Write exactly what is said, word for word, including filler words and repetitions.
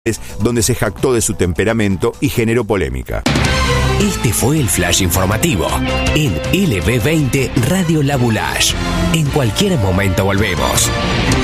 donde se jactó de su temperamento y generó polémica. Este fue el Flash Informativo en L B veinte Radio La Boulaye. En cualquier momento volvemos.